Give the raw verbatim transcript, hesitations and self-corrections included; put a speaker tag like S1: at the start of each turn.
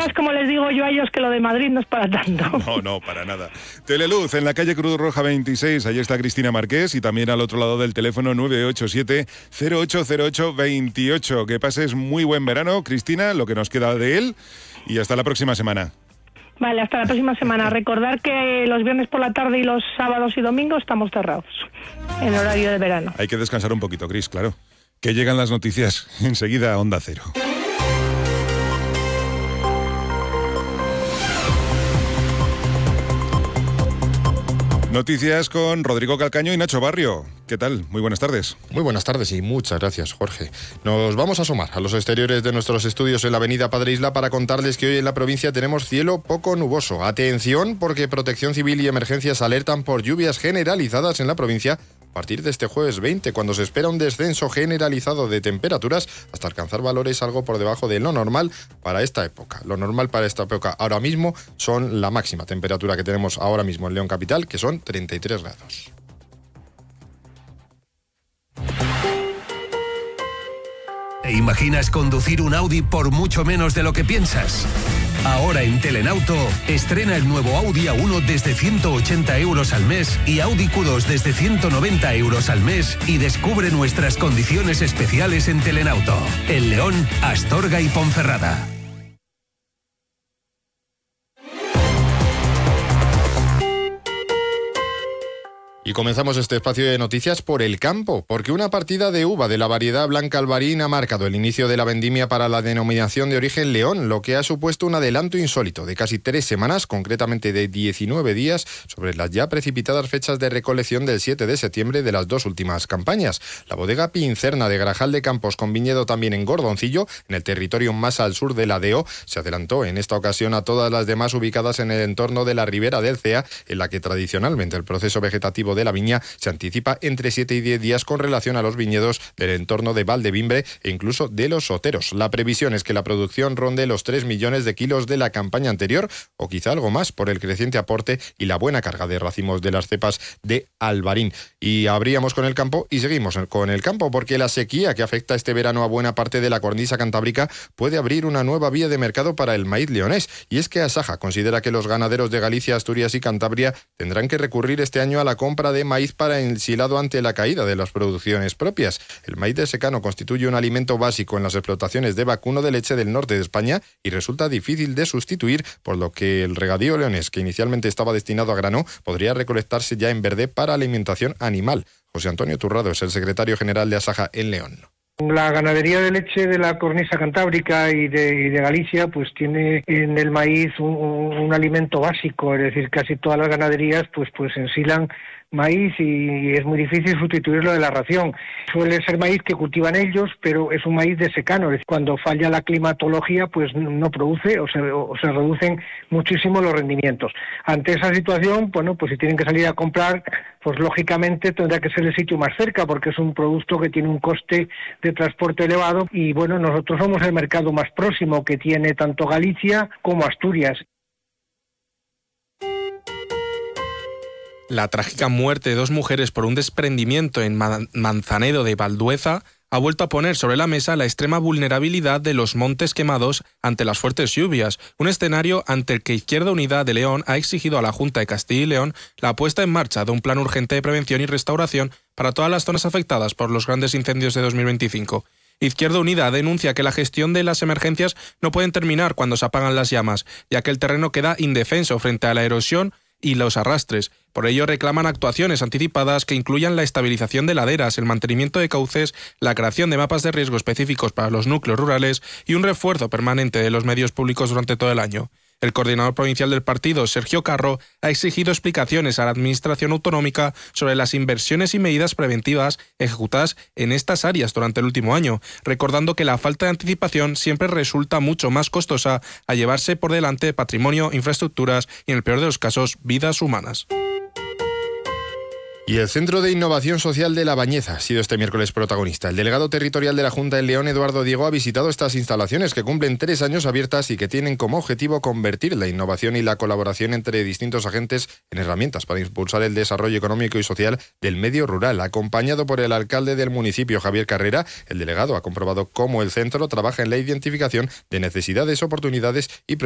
S1: sabes cómo les digo yo a ellos que lo de Madrid no es para tanto.
S2: No, no, para nada. Teleluz, en la calle Cruz Roja veintiséis, ahí está Cristina Marqués, y también al otro lado del teléfono nueve ocho siete, cero ocho cero ocho, veintiocho. Que pases muy buen verano, Cristina, lo que nos queda de él, y hasta la próxima semana.
S1: Vale, hasta la próxima semana. Recordar que los viernes por la tarde y los sábados y domingos estamos cerrados, en horario de verano.
S2: Hay que descansar un poquito, Cris, claro. Que llegan las noticias enseguida a Onda Cero. Noticias con Rodrigo Calcaño y Nacho Barrio. ¿Qué tal? Muy buenas tardes.
S3: Muy buenas tardes y muchas gracias, Jorge. Nos vamos a asomar a los exteriores de nuestros estudios en la avenida Padre Isla para contarles que hoy en la provincia tenemos cielo poco nuboso. Atención, porque Protección Civil y Emergencias alertan por lluvias generalizadas en la provincia a partir de este jueves veinte, cuando se espera un descenso generalizado de temperaturas hasta alcanzar valores algo por debajo de lo normal para esta época. Lo normal para esta época ahora mismo son la máxima temperatura que tenemos ahora mismo en León Capital, que son treinta y tres grados.
S4: ¿Te imaginas conducir un Audi por mucho menos de lo que piensas? Ahora en Telenauto, estrena el nuevo Audi A uno desde ciento ochenta euros al mes y Audi Q dos desde ciento noventa euros al mes, y descubre nuestras condiciones especiales en Telenauto, en León, Astorga y Ponferrada.
S3: Y comenzamos este espacio de noticias por el campo, porque una partida de uva de la variedad Blanca Albarín ha marcado el inicio de la vendimia para la denominación de origen León, lo que ha supuesto un adelanto insólito de casi tres semanas, concretamente de diecinueve días, sobre las ya precipitadas fechas de recolección del siete de septiembre de las dos últimas campañas. La bodega Pincerna de Grajal de Campos, con viñedo también en Gordoncillo, en el territorio más al sur de la D E O, se adelantó en esta ocasión a todas las demás ubicadas en el entorno de la ribera del Cea, en la que tradicionalmente el proceso vegetativo de la viña se anticipa entre siete y diez días con relación a los viñedos del entorno de Valdevimbre e incluso de los Oteros. La previsión es que la producción ronde los tres millones de kilos de la campaña anterior, o quizá algo más, por el creciente aporte y la buena carga de racimos de las cepas de Albarín. Y abríamos con el campo y seguimos con el campo, porque la sequía que afecta este verano a buena parte de la cornisa cantábrica puede abrir una nueva vía de mercado para el maíz leonés. Y es que Asaja considera que los ganaderos de Galicia, Asturias y Cantabria tendrán que recurrir este año a la compra de maíz para ensilado ante la caída de las producciones propias. El maíz de secano constituye un alimento básico en las explotaciones de vacuno de leche del norte de España y resulta difícil de sustituir, por lo que el regadío leonés, que inicialmente estaba destinado a grano, podría recolectarse ya en verde para alimentación animal. José Antonio Turrado es el secretario general de Asaja en León.
S5: La ganadería de leche de la cornisa cantábrica y de, y de Galicia pues tiene en el maíz un, un alimento básico, es decir, casi todas las ganaderías pues pues ensilan maíz y es muy difícil sustituirlo de la ración. Suele ser maíz que cultivan ellos, pero es un maíz de secano, es decir, cuando falla la climatología pues no produce o se, o se reducen muchísimo los rendimientos. Ante esa situación, bueno, pues si tienen que salir a comprar, pues lógicamente tendrá que ser el sitio más cerca, porque es un producto que tiene un coste de transporte elevado y bueno, nosotros somos el mercado más próximo que tiene tanto Galicia como Asturias.
S6: La trágica muerte de dos mujeres por un desprendimiento en Manzanedo de Valdueza ha vuelto a poner sobre la mesa la extrema vulnerabilidad de los montes quemados ante las fuertes lluvias, un escenario ante el que Izquierda Unida de León ha exigido a la Junta de Castilla y León la puesta en marcha de un plan urgente de prevención y restauración para todas las zonas afectadas por los grandes incendios de dos mil veinticinco. Izquierda Unida denuncia que la gestión de las emergencias no pueden terminar cuando se apagan las llamas, ya que el terreno queda indefenso frente a la erosión y los arrastres. Por ello reclaman actuaciones anticipadas que incluyan la estabilización de laderas, el mantenimiento de cauces, la creación de mapas de riesgo específicos para los núcleos rurales y un refuerzo permanente de los medios públicos durante todo el año. El coordinador provincial del partido, Sergio Carro, ha exigido explicaciones a la Administración autonómica sobre las inversiones y medidas preventivas ejecutadas en estas áreas durante el último año, recordando que la falta de anticipación siempre resulta mucho más costosa a llevarse por delante patrimonio, infraestructuras y, en el peor de los casos, vidas humanas.
S3: Y el Centro de Innovación Social de La Bañeza ha sido este miércoles protagonista. El delegado territorial de la Junta en León, Eduardo Diego, ha visitado estas instalaciones que cumplen tres años abiertas y que tienen como objetivo convertir la innovación y la colaboración entre distintos agentes en herramientas para impulsar el desarrollo económico y social del medio rural. Acompañado por el alcalde del municipio, Javier Carrera, el delegado ha comprobado cómo el centro trabaja en la identificación de necesidades, oportunidades y